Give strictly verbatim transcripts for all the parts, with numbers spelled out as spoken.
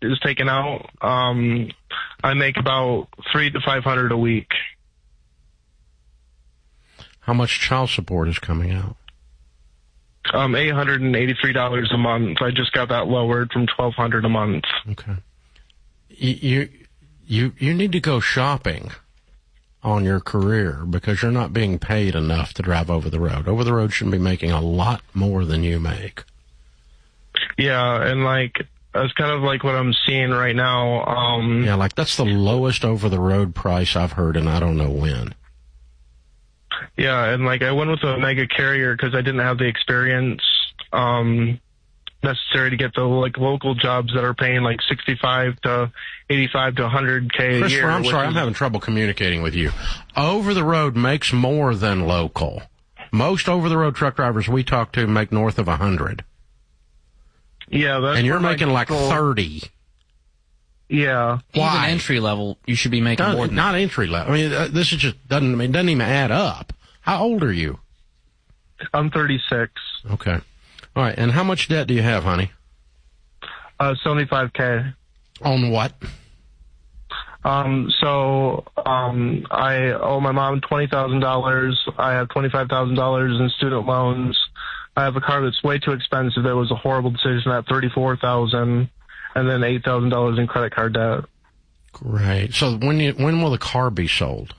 is taken out, um, I make about three to five hundred a week. How much child support is coming out? Um, eight hundred and eighty-three dollars a month. I just got that lowered from twelve hundred a month. Okay. You you you need to go shopping on your career because you're not being paid enough to drive over the road. Over the road shouldn't be making a lot more than you make. Yeah, and like that's kind of like what I'm seeing right now. Um, yeah, like that's the lowest over the road price I've heard, and I don't know when. Yeah, and like I went with a mega carrier because I didn't have the experience um, necessary to get the like local jobs that are paying like sixty-five to eighty-five to one hundred K a year. I'm sorry, is- I'm having trouble communicating with you. Over the road makes more than local. Most over the road truck drivers we talk to make north of one hundred. Yeah, that's and you're making like thirty. Yeah. Why? Even entry level, you should be making not, more than Not that. entry level. I mean, uh, this is just doesn't. I mean, doesn't even add up. How old are you? I'm thirty-six. Okay. All right. And how much debt do you have, honey? Uh, seventy-five K. On what? Um. So, um, I owe my mom twenty thousand dollars. I have twenty-five thousand dollars in student loans. I have a car that's way too expensive. That was a horrible decision at thirty-four thousand dollars. And then eight thousand dollars in credit card debt. Great. So when you, when will the car be sold?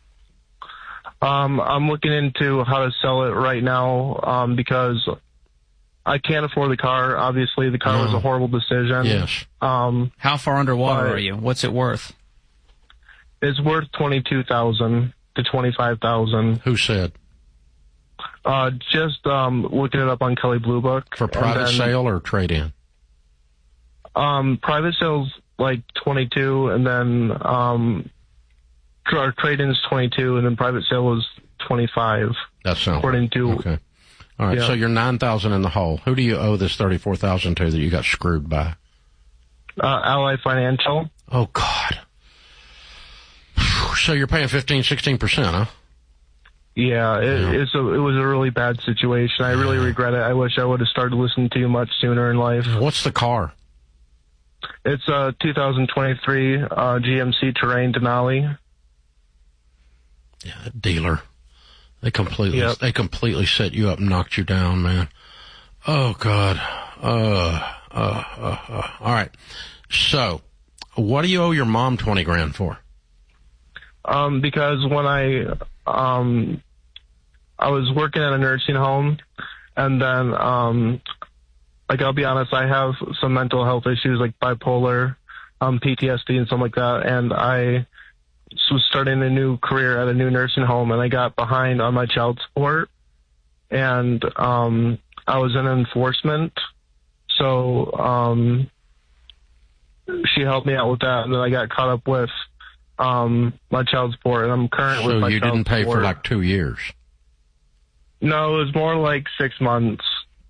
Um, I'm looking into how to sell it right now um, because I can't afford the car. Obviously, the car no. was a horrible decision. Yes. Um, how far underwater are you? What's it worth? It's worth twenty-two thousand dollars to twenty-five thousand dollars. Who said? Uh, just um, looking it up on Kelley Blue Book. For private then, sale or trade-in? Um, private sales like twenty-two, and then um, tra- trade-in is twenty-two, and then private sale was twenty-five. That sounds according to okay. All right, yeah. So you're nine thousand in the hole. Who do you owe this thirty-four thousand to that you got screwed by? Uh, Ally Financial. Oh God. So you're paying fifteen, sixteen percent, huh? Yeah, it, yeah. It's a, it was a really bad situation. I really regret it. I wish I would have started listening to you much sooner in life. What's the car? It's a two thousand twenty-three uh, G M C Terrain Denali. Yeah, dealer. They completely yep. they completely set you up and knocked you down, man. Oh God. Uh, uh, uh, uh. All right. So, what do you owe your mom twenty grand for? Um, because when I um, I was working at a nursing home, and then um. Like, I'll be honest, I have some mental health issues like bipolar, um, P T S D and something like that. And I was starting a new career at a new nursing home, and I got behind on my child support. And um, I was in enforcement. So um, she helped me out with that. And then I got caught up with um, my child support. And I'm current so with my you child didn't pay support. for like two years? No, it was more like six months.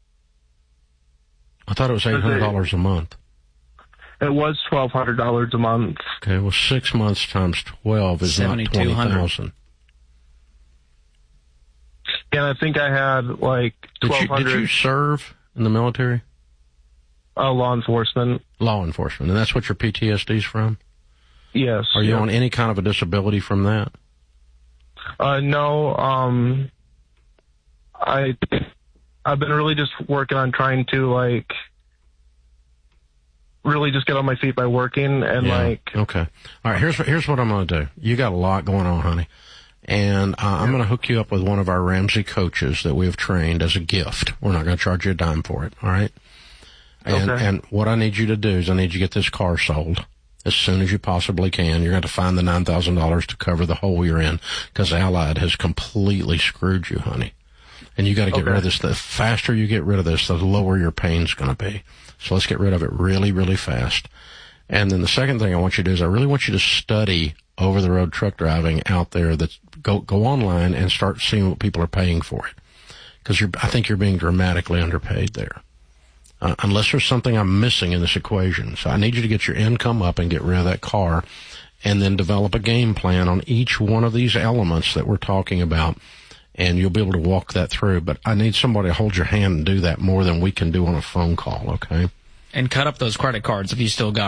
I thought it was eight hundred dollars a month. It was twelve hundred dollars a month. Okay, well, six months times twelve is not twenty thousand dollars. And I think I had like twelve hundred dollars. Did you, did you serve in the military? Uh, law enforcement. Law enforcement. And that's what your P T S D's from? Yes. Are you yeah. on any kind of a disability from that? Uh, no. Um, I... I've been really just working on trying to, like, really just get on my feet by working and, yeah. like... Okay. All right, here's, here's what I'm going to do. You got a lot going on, honey. And uh, I'm going to hook you up with one of our Ramsey coaches that we have trained as a gift. We're not going to charge you a dime for it, all right? And, okay. and what I need you to do is I need you to get this car sold as soon as you possibly can. You're going to find the nine thousand dollars to cover the hole you're in because Allied has completely screwed you, honey. And you got to get okay. rid of this. The faster you get rid of this, the lower your pain's going to be. So let's get rid of it really, really fast. And then the second thing I want you to do is I really want you to study over-the-road truck driving out there. That's go go online and start seeing what people are paying for it. Because you're, I think you're being dramatically underpaid there. Uh, unless there's something I'm missing in this equation. So I need you to get your income up and get rid of that car, and then develop a game plan on each one of these elements that we're talking about. And you'll be able to walk that through. But I need somebody to hold your hand and do that more than we can do on a phone call, okay? And cut up those credit cards if you still got